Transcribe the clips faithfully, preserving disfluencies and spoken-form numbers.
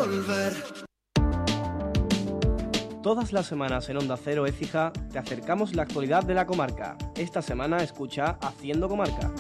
volver. Todas las semanas en Onda Cero Écija te acercamos la actualidad de la comarca. Esta semana escucha Haciendo Comarca.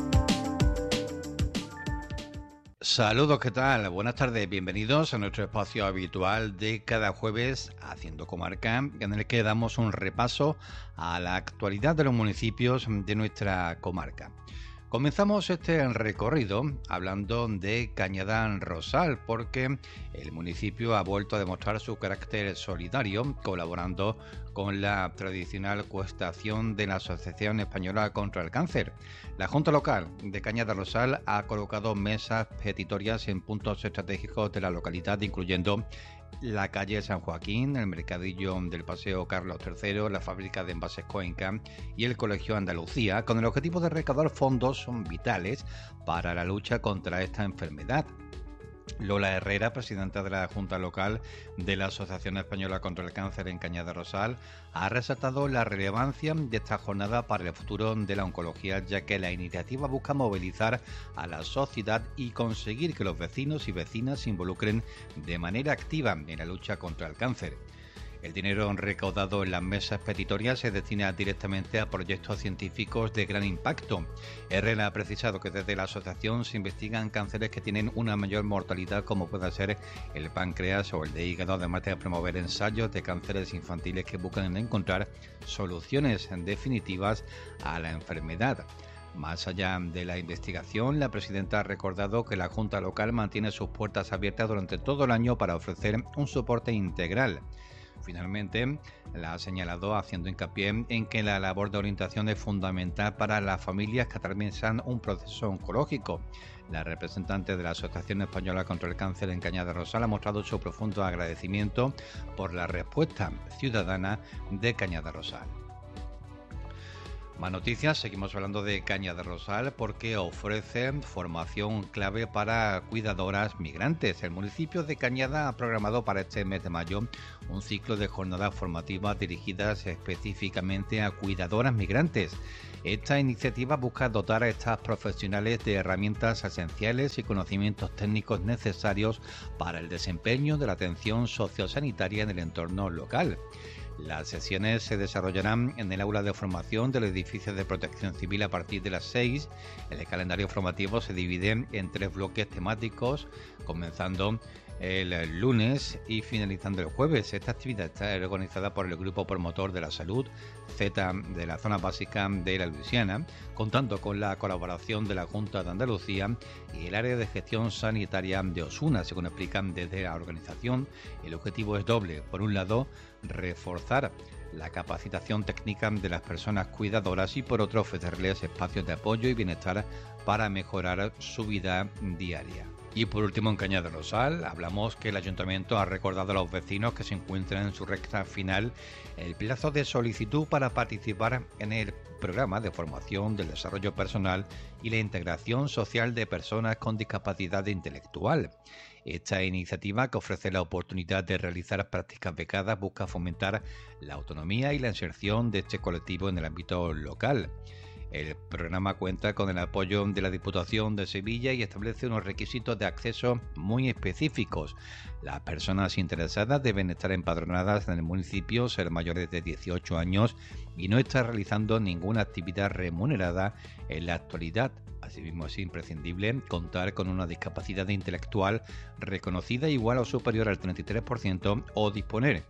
Saludos, ¿qué tal? Buenas tardes, bienvenidos a nuestro espacio habitual de cada jueves Haciendo Comarca, en el que damos un repaso a la actualidad de los municipios de nuestra comarca. Comenzamos este recorrido hablando de Cañada Rosal, porque el municipio ha vuelto a demostrar su carácter solidario, colaborando con la tradicional coestación de la Asociación Española contra el Cáncer. La Junta Local de Cañada Rosal ha colocado mesas petitorias en puntos estratégicos de la localidad, incluyendo la calle San Joaquín, el mercadillo del Paseo Carlos tercero, la fábrica de envases Cuenca y el Colegio Andalucía, con el objetivo de recaudar fondos vitales para la lucha contra esta enfermedad. Lola Herrera, presidenta de la Junta Local de la Asociación Española contra el Cáncer en Cañada Rosal, ha resaltado la relevancia de esta jornada para el futuro de la oncología, ya que la iniciativa busca movilizar a la sociedad y conseguir que los vecinos y vecinas se involucren de manera activa en la lucha contra el cáncer. El dinero recaudado en las mesas petitorias se destina directamente a proyectos científicos de gran impacto. Herrera ha precisado que desde la asociación se investigan cánceres que tienen una mayor mortalidad, como puede ser el páncreas o el de hígado, además de promover ensayos de cánceres infantiles que buscan encontrar soluciones definitivas a la enfermedad. Más allá de la investigación, la presidenta ha recordado que la Junta Local mantiene sus puertas abiertas durante todo el año para ofrecer un soporte integral. Finalmente, la ha señalado haciendo hincapié en que la labor de orientación es fundamental para las familias que atraviesan un proceso oncológico. La representante de la Asociación Española contra el Cáncer en Cañada Rosal ha mostrado su profundo agradecimiento por la respuesta ciudadana de Cañada Rosal. Más noticias, seguimos hablando de Cañada Rosal porque ofrece formación clave para cuidadoras migrantes. El municipio de Cañada ha programado para este mes de mayo un ciclo de jornadas formativas dirigidas específicamente a cuidadoras migrantes. Esta iniciativa busca dotar a estas profesionales de herramientas esenciales y conocimientos técnicos necesarios para el desempeño de la atención sociosanitaria en el entorno local. Las sesiones se desarrollarán en el aula de formación del edificio de Protección Civil a partir de las seis. El calendario formativo se divide en tres bloques temáticos, comenzando el lunes y finalizando el jueves. Esta actividad está organizada por el Grupo Promotor de la Salud Z de la Zona Básica de la Luisiana, contando con la colaboración de la Junta de Andalucía y el Área de Gestión Sanitaria de Osuna. Según explican desde la organización, el objetivo es doble. Por un lado, reforzar la capacitación técnica de las personas cuidadoras y por otro ofrecerles espacios de apoyo y bienestar para mejorar su vida diaria. Y por último, en Cañada Rosal, hablamos que el Ayuntamiento ha recordado a los vecinos que se encuentran en su recta final el plazo de solicitud para participar en el programa de formación del desarrollo personal y la integración social de personas con discapacidad intelectual. Esta iniciativa, que ofrece la oportunidad de realizar prácticas becadas, busca fomentar la autonomía y la inserción de este colectivo en el ámbito local. El programa cuenta con el apoyo de la Diputación de Sevilla y establece unos requisitos de acceso muy específicos. Las personas interesadas deben estar empadronadas en el municipio, ser mayores de dieciocho años y no estar realizando ninguna actividad remunerada en la actualidad. Asimismo, es imprescindible contar con una discapacidad intelectual reconocida igual o superior al treinta y tres por ciento o disponer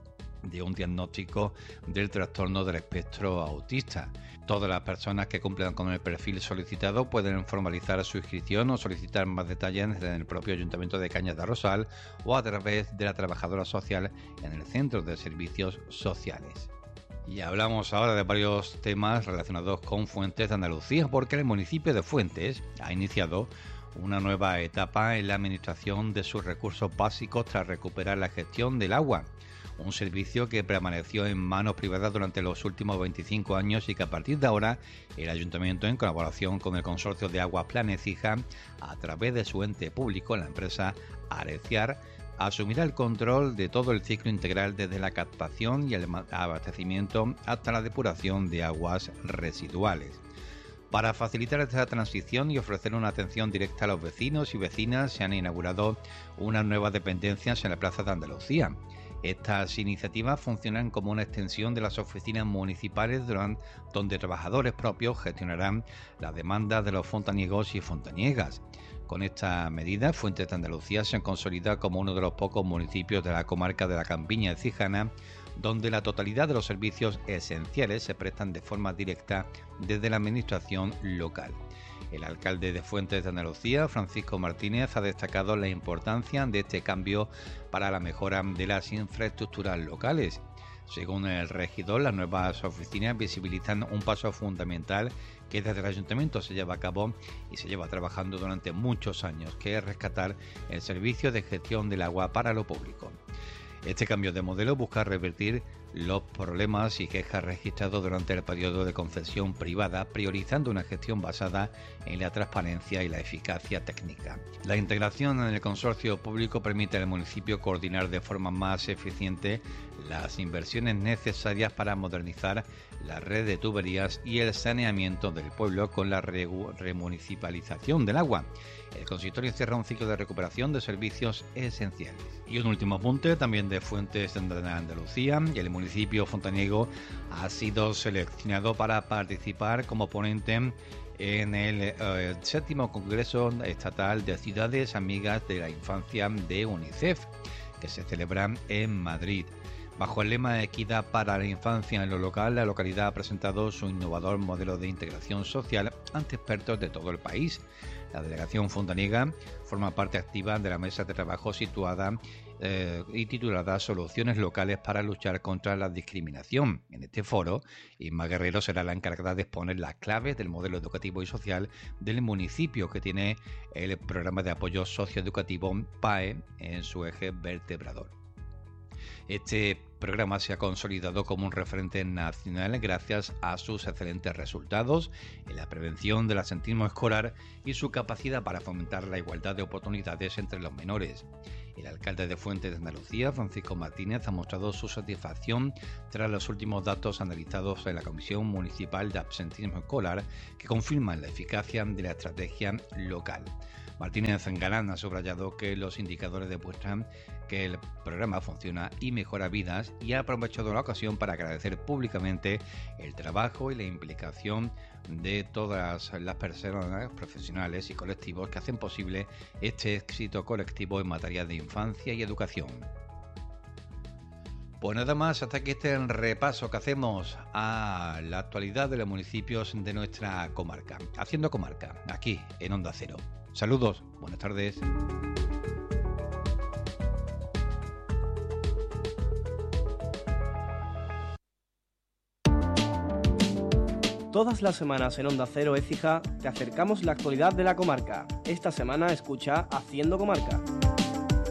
de un diagnóstico del trastorno del espectro autista. Todas las personas que cumplan con el perfil solicitado pueden formalizar su inscripción o solicitar más detalles en el propio Ayuntamiento de Cañada Rosal o a través de la trabajadora social en el Centro de Servicios Sociales. Y hablamos ahora de varios temas relacionados con Fuentes de Andalucía, porque el municipio de Fuentes ha iniciado una nueva etapa en la administración de sus recursos básicos tras recuperar la gestión del agua. Un servicio que permaneció en manos privadas durante los últimos veinticinco años y que a partir de ahora el Ayuntamiento, en colaboración con el Consorcio de Aguas Planecija, a través de su ente público, la empresa Areciar, asumirá el control de todo el ciclo integral desde la captación y el abastecimiento hasta la depuración de aguas residuales. Para facilitar esta transición y ofrecer una atención directa a los vecinos y vecinas, se han inaugurado unas nuevas dependencias en la Plaza de Andalucía. Estas iniciativas funcionan como una extensión de las oficinas municipales donde trabajadores propios gestionarán las demandas de los fontaniegos y fontaniegas. Con esta medida, Fuentes de Andalucía se consolida como uno de los pocos municipios de la comarca de la Campiña Écija, donde la totalidad de los servicios esenciales se prestan de forma directa desde la administración local. El alcalde de Fuentes de Andalucía, Francisco Martínez, ha destacado la importancia de este cambio para la mejora de las infraestructuras locales. Según el regidor, las nuevas oficinas visibilizan un paso fundamental que desde el ayuntamiento se lleva a cabo y se lleva trabajando durante muchos años, que es rescatar el servicio de gestión del agua para lo público. Este cambio de modelo busca revertir los problemas y quejas registrados durante el periodo de concesión privada, priorizando una gestión basada en la transparencia y la eficacia técnica. La integración en el consorcio público permite al municipio coordinar de forma más eficiente las inversiones necesarias para modernizar la red de tuberías y el saneamiento del pueblo con la remunicipalización del agua. El consistorio cierra un ciclo de recuperación de servicios esenciales. Y un último apunte, también de Fuentes de Andalucía. El municipio fontaniego ha sido seleccionado para participar como ponente en el eh, séptimo Congreso Estatal de Ciudades Amigas de la Infancia de UNICEF, que se celebra en Madrid. Bajo el lema Equidad para la Infancia en lo local, la localidad ha presentado su innovador modelo de integración social ante expertos de todo el país. La delegación fontaniega forma parte activa de la mesa de trabajo situada eh, y titulada Soluciones locales para luchar contra la discriminación. En este foro, Inma Guerrero será la encargada de exponer las claves del modelo educativo y social del municipio, que tiene el programa de apoyo socioeducativo P A E en su eje vertebrador. Este programa se ha consolidado como un referente nacional gracias a sus excelentes resultados en la prevención del absentismo escolar y su capacidad para fomentar la igualdad de oportunidades entre los menores. El alcalde de Fuentes de Andalucía, Francisco Martínez, ha mostrado su satisfacción tras los últimos datos analizados en la Comisión Municipal de Absentismo Escolar, que confirman la eficacia de la estrategia local. Martínez Galán ha subrayado que los indicadores demuestran que el programa funciona y mejora vidas, y ha aprovechado la ocasión para agradecer públicamente el trabajo y la implicación de todas las personas, profesionales y colectivos que hacen posible este éxito colectivo en materia de infancia y educación. Pues nada más, hasta aquí este repaso que hacemos a la actualidad de los municipios de nuestra comarca. Haciendo Comarca, aquí en Onda Cero. Saludos, buenas tardes. Todas las semanas en Onda Cero Écija te acercamos la actualidad de la comarca. Esta semana escucha Haciendo Comarca.